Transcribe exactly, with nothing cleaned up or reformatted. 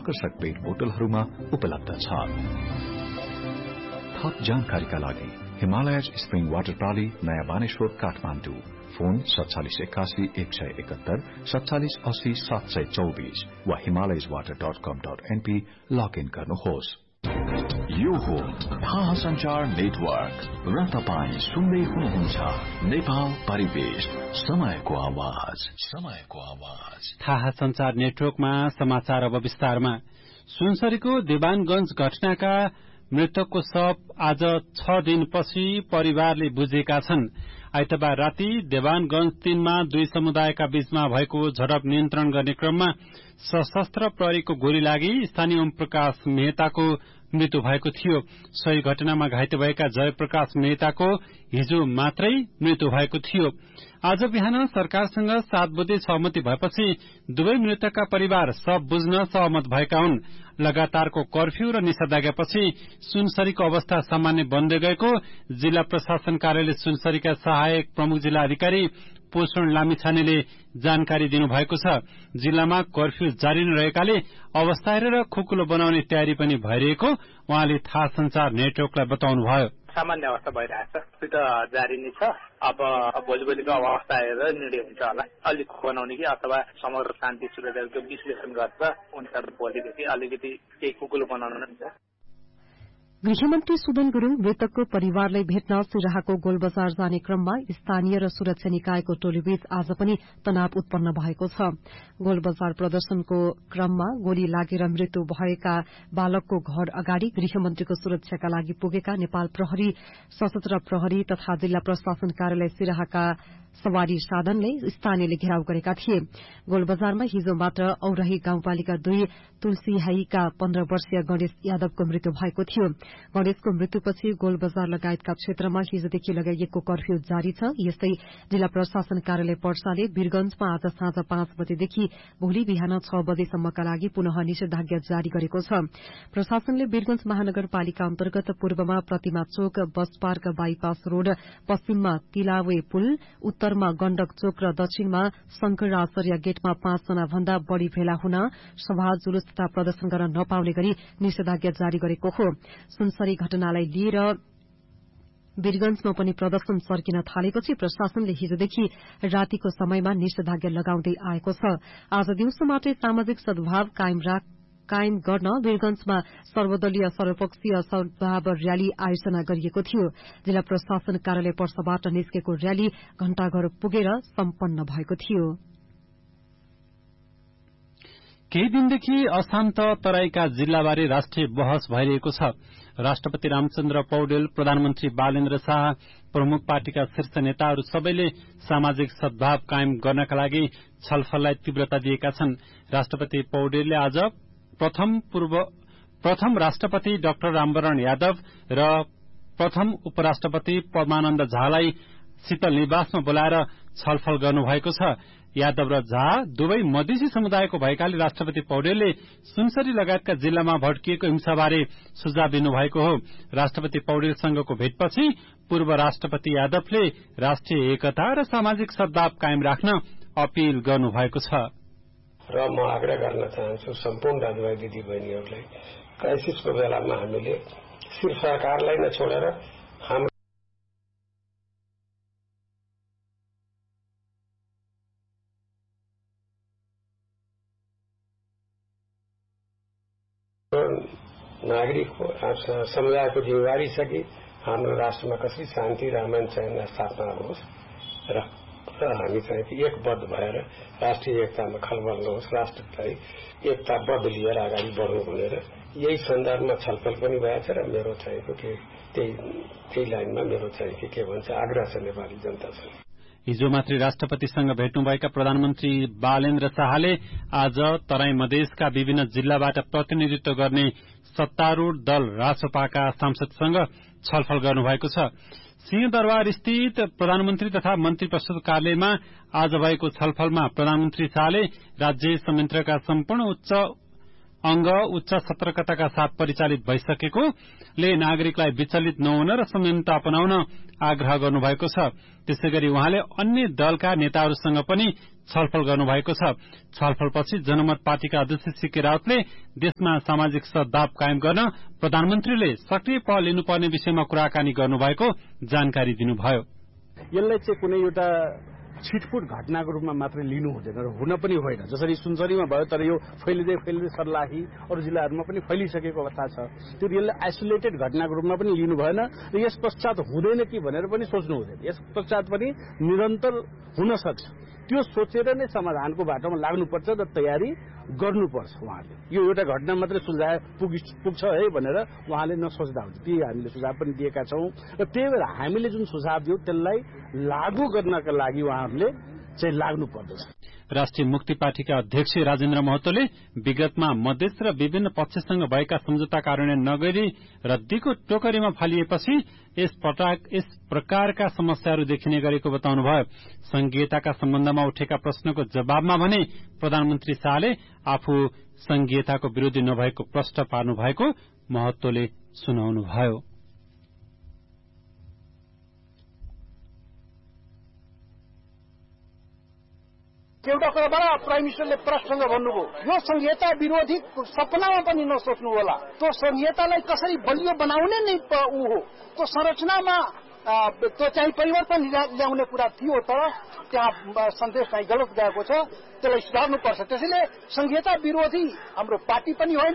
आकर्षक पेट बोतलहरूमा उपलब्ध छ। थप जानकारीका लागि हिमालयज स्प्रिङ वाटर प्रणाली नयाँ बानेश्वर काठमाडौँ फोन सत्तालिस एकासी एक सय एकहत्तर सत्तालिस अस्सी सात सय चौबीस वा हिमालयज वाटर डट कम डट एनपी लगइन गर्नुहोस्। यो हो थाहा संचार नेटवर्क र तपाईँ सुन्दै हुनुहुन्छ नेपाल परिवेश समयको आवाज समयको आवाज। थाहा संचार नेटवर्कमा समाचार अब विस्तारमा। सुनसरीको देवानगंज घटनाका मृतकको शव आज छ दिनपछि परिवारले बुझेका छन्। आइतबार राति देवानगंज तीनमा दुई समुदायका बीचमा भएको झडप नियन्त्रण गर्ने क्रममा सशस्त्र प्रहरीको गोली लागि स्थानीय ओम प्रकाश मेहताको मृत्यु भएको थियो। सोही घटनामा घाइते भएका जयप्रकाश मेहताको हिजो मात्रै मृत्यु भएको थियो। आज बिहान सरकारसँग सात बुधे सहमति भएपछि दुवै मृतकका परिवार शव बुझ्न सहमत भएका हुन्। लगातारको कर्फ्यू र निषेधाज्ञापछि सुनसरीको अवस्था सामान्य बन्दै गएको जिल्ला प्रशासन कार्यालय सुनसरीका सहायक प्रमुख जिल्ला अधिकारी पोषण लामिछानेले जानकारी दिनुभएको छ। जिल्लामा कर्फ्यू जारी नै रहेकाले अवस्था हेरेर खुकुलो बनाउने तयारी पनि भइरहेको उहाँले थाहा संचार नेटवर्कलाई बताउनुभयो। सामान्य अवस्था भइरहेछ, त्यो त जारी नै छ। अब भोलि भोलिको अवस्था हेरेर निर्णय हुन्छ होला, अलिक बनाउने कि अथवा समग्र शान्ति सुरक्षाको विश्लेषण गर्छ अनुसार भोलिदेखि अलिकति केही कुकुलो बनाउनु हुन्छ। गृहमन्त्री सुदन गुरूङ मृतकको परिवारलाई भेट्न सिराहाको गोलबजार जाने क्रममा स्थानीय र सुरक्षा निकायको टोलीबीच आज पनि तनाव उत्पन्न भएको छ। गोलबजार प्रदर्शनको क्रममा गोली लागेर मृत्यु भएका बालकको घर अगाडि गृहमन्त्रीको सुरक्षाका लागि पुगेका नेपाल प्रहरी, सशस्त्र प्रहरी तथा जिल्ला प्रशासन कार्यालय सिराहाका सवारी साधनले स्थानीयले घेराउ गरेका थिए। गोलबजारमा हिजो मात्र औरही गाउँपालिका दुई तुलसीहाईका पन्ध्र वर्षीय गणेश यादवको मृत्यु भएको थियो। गणेशको मृत्युपछि गोलबजार लगायतका क्षेत्रमा हिजोदेखि लगाइएको कर्फ्यू जारी छ। यस्तै जिल्ला प्रशासन कार्यालय पर्साले वीरगंजमा आज साँझ पाँच बजेदेखि भोलि बिहान छ बजेसम्मका लागि पुनः निषेधाज्ञा जारी गरेको छ। प्रशासनले वीरगंज महानगरपालिका अन्तर्गत पूर्वमा प्रतिमा चोक, बस पार्क बाइपास रोड, पश्चिममा तिलावे पुल, उत्तरमा गण्डक चोक र दक्षिणमा शंकर आचार्य गेटमा पाँचजना भन्दा बढ़ी भेला हुन, सभा जुलुस तथा प्रदर्शन गर्न नपाउने गरी निषेधाज्ञा जारी गरेको हो। सुनसरी घटनालाई लिएर वीरगंजमा पनि प्रदर्शन सर्किन थालेपछि प्रशासनले हिजोदेखि रातिको समयमा निषेधाज्ञा लगाउँदै आएको छ। आज दिउँसो मात्रै सामाजिक सद्भाव कायम राख कायम गर्न वीरगंजमा सर्वदलीय सर्वपक्षीय सद्भाव रयाली आयोजना गरिएको थियो। जिल्ला प्रशासन कार्यालय पर्साबाट निस्केको रयाली घण्टाघर पुगेर सम्पन्न भएको थियो। केही दिनदेखि अशान्त तराईका जिल्लाबारे राष्ट्रिय बहस भइरहेको छ। राष्ट्रपति रामचन्द्र पौडेल, प्रधानमन्त्री बालेन्द्र शाह, प्रमुख पार्टीका शीर्ष नेताहरू सबैले सामाजिक सद्भाव कायम गर्नका लागि छलफललाई तीव्रता दिएका छन्। राष्ट्रपति पौडेलले आज प्रथम पूर्व प्रथम राष्ट्रपति डाक्टर रामवरण यादव र प्रथम उपराष्ट्रपति पद्मानन्द झालाई शीतल निवासमा बोलाएर छलफल गर्नुभएको छ। यादव र झा दुवै मधेसी समुदायको भएकाले राष्ट्रपति पौडेलले सुनसरी लगायतका जिल्लामा भड्किएको हिंसाबारे सुझाव दिनुभएको हो। राष्ट्रपति पौडेलसँगको भेटपछि पूर्व राष्ट्रपति यादवले राष्ट्रिय एकता र सामाजिक सद्भाव कायम राख्न अपील गर्नुभएको छ। र म आग्रह गर्न चाहन्छु सम्पूर्ण दाजुभाइ दिदी बहिनीहरूलाई, क्राइसिसको बेलामा हामीले सिर्फ सरकारलाई नै छोडेर हाम्रो नागरिकको समुदायको जिम्मेवारी छ कि हाम्रो राष्ट्रमा कसरी शान्ति र अमन चयन स्थापना होस् र हामी चाहिँ एकबद्ध भएर राष्ट्रिय एकतामा खलबल नहोस्, राष्ट्रलाई एकताबद्ध लिएर अगाडि बढ्नु भनेर यही सन्दर्भमा छलफल पनि भएछ र मेरो चाहिँ त्यही त्यही लाइनमा मेरो चाहिँ के भन्छ आग्रह छ नेपाली जनतासँग। हिजो मात्रै राष्ट्रपतिसँग भेट्नुभएका प्रधानमन्त्री बालेन्द्र शाहले आज तराई मधेसका विभिन्न जिल्लाबाट प्रतिनिधित्व गर्ने सत्तारूढ़ दल रासपाका सांसदसँग छलफल गर्नुभएको छ। सिंहदरबार स्थित प्रधानमन्त्री तथा मन्त्री परिषद कार्यालयमा आज भएको छलफलमा प्रधानमन्त्री शाहले राज्य संयन्त्रका सम्पूर्ण उच्च अंग उच्च सतर्कताका साथ परिचालित भइसकेकोले नागरिकलाई विचलित नहुन र संयमता अपनाउन आग्रह गर्नुभएको छ। त्यसैगरी उहाँले अन्य दलका नेताहरूसँग पनि छलफल गर्नुभएको छ। छलफलपछि जनमत पार्टीका अध्यक्ष सीके राउतले देशमा सामाजिक सद्भाव कायम गर्न प्रधानमन्त्रीले सक्रिय पहल लिनुपर्ने विषयमा कुराकानी गर्नुभएको जानकारी दिनुभयो। यसलाई चाहिँ कुनै एउटा छिटफुट घटनाको रूपमा मात्रै लिनु हुँदैन र हुन पनि होइन। जसरी सुनसरीमा भयो तर यो फैलिँदै फैलिँदै सर्लाही अरू जिल्लाहरूमा पनि फैलिसकेको अवस्था छ। त्यो यसलाई आइसोलेटेड घटनाको रूपमा पनि लिनु भएन र यस पश्चात हुँदैन कि भनेर पनि सोच्नु हुँदैन। यस पश्चात पनि निरन्तर हुन सक्छ। त्यो सोचेर नै समाधानको बाटोमा लाग्नुपर्छ र तयारी गर्नुपर्छ। उहाँले यो एउटा घटना मात्रै सुल्झाए पुग्छ है भनेर उहाँले नसोच्दा हुन्छ। ती हामीले सुझाव पनि दिएका छौं र त्यही भएर हामीले जुन सुझाव दियौं त्यसलाई लागू गर्नका लागि उहाँहरूले चाहिँ लाग्नु पर्दछ। राष्ट्रिय मुक्ति पार्टीका अध्यक्ष राजेन्द्र महतोले विगतमा मधेस र विभिन्न पक्षसँग भएका सम्झौता कार्यान्वयन नगरी रद्दीको टोकरीमा फालिएपछि यस पटक यस प्रकारका समस्याहरू देखिने गरेको बताउनुभयो। संघीयताका सम्बन्धमा उठेका प्रश्नको जवाबमा भने प्रधानमन्त्री शाहले आफू संघीयताको विरोधी नभएको प्रश्न पार्नु भएको महतोले सुनाउनुभयो। एउटा कुराबाट प्राइम मिनिस्टरले प्रश्न भन्नुभयो, यो संहिता विरोधी सपनामा पनि नसोच्नु होला। त्यो संहितालाई कसरी बलियो बनाउने नै ऊ हो। त्यो संरचनामा त्यो चाहिँ परिवर्तन ल्याउने कुरा थियो तर त्यहाँ सन्देश चाहिँ गलत गएको छ। त्यसलाई सुधार्नुपर्छ। त्यसैले संहिता विरोधी हाम्रो पार्टी पनि होइन